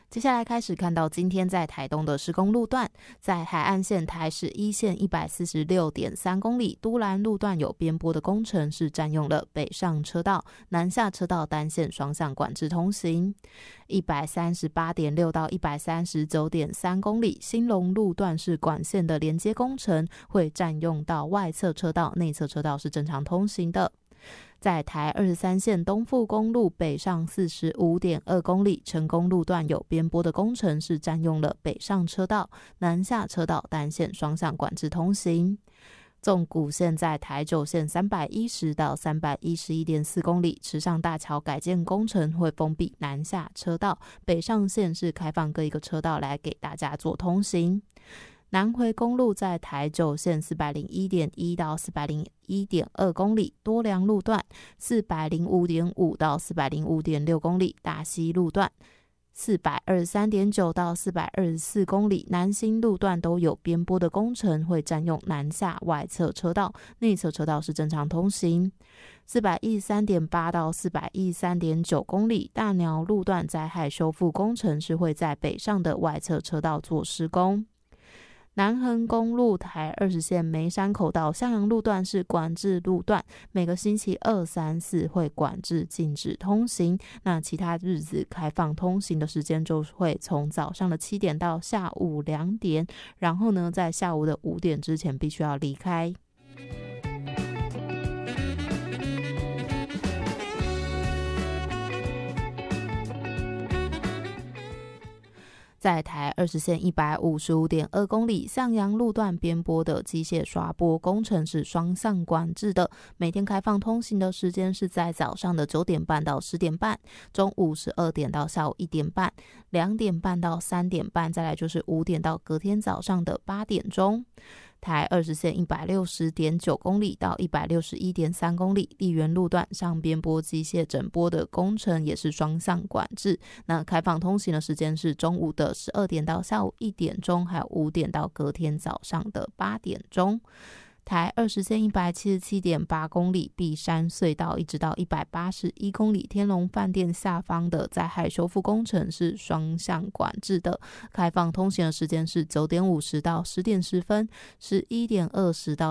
接下来开始看到今天在台东的施工路段，在海岸线台十一线 146.3 公里，都兰路段有边坡的工程，是占用了北上车道、南下车道单线双向管制通行。138.6到 139.3 公里，兴隆路段是管线的连接工程，会占用到外侧车道，内侧车道是正常通行的。在台23线东富公路北上 45.2 公里，成功路段有边坡的工程，是占用了北上车道、南下车道单线双向管制通行。纵谷线在台9线310到 311.4 公里，池上大桥改建工程会封闭南下车道，北上线是开放各一个车道来给大家做通行。南回公路在台9线 401.1 到 401.2 公里，多良路段 405.5 到 405.6 公里，大溪路段 423.9 到 424 公里，南新路段都有边坡的工程，会占用南下外侧车道，内侧车道是正常通行。413.8 到 413.9 公里，大鸟路段灾害修复工程是会在北上的外侧车道做施工。南横公路台20线梅山口到向阳路段是管制路段，每个星期2、3、4会管制禁止通行，那其他日子开放通行的时间就会从早上的7点到下午2点，然后呢在下午的5点之前必须要离开。在台20线 155.2 公里，向阳路段边坡的机械刷坡工程是双向管制的，每天开放通行的时间是在早上的9点半到10点半，中午12点到下午1点半，2点半到3点半，再来就是5点到隔天早上的8点钟。台20线 160.9 公里到 161.3 公里，丽园路段上边坡机械整坡的工程也是双向管制，那开放通行的时间是中午的12点到下午1点钟，还有5点到隔天早上的8点钟。台20线 177.8 公里，碧山隧道一直到181公里，天龙饭店下方的灾害修复工程是双向管制的，开放通行的时间是9点50到10点10分，11点20到